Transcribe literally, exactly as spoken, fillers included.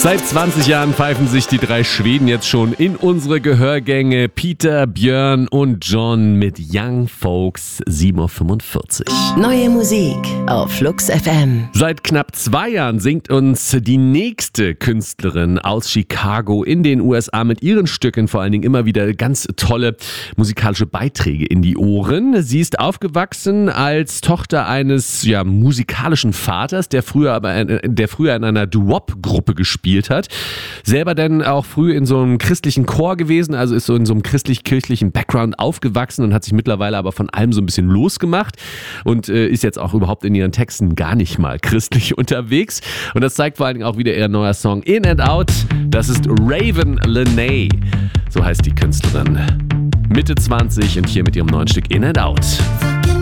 Seit zwanzig Jahren pfeifen sich die drei Schweden jetzt schon in unsere Gehörgänge. Peter, Björn und John mit Young Folks, sieben Uhr fünfundvierzig. Neue Musik auf Flux F M. Seit knapp zwei Jahren singt uns die nächste Künstlerin aus Chicago in den U S A mit ihren Stücken vor allen Dingen immer wieder ganz tolle musikalische Beiträge in die Ohren. Sie ist aufgewachsen als Tochter eines ja, musikalischen Vaters, der früher aber der früher in einer Doo-Wop-Gruppe gespielt hat. Selber dann auch früh in so einem christlichen Chor gewesen, also ist so in so einem christlich-kirchlichen Background aufgewachsen und hat sich mittlerweile aber von allem so ein bisschen losgemacht und äh, ist jetzt auch überhaupt in ihren Texten gar nicht mal christlich unterwegs. Und das zeigt vor allen Dingen auch wieder ihr neuer Song In and Out. Das ist Raven Lenae. So heißt die Künstlerin. Mitte zwanzig und hier mit ihrem neuen Stück In and Out.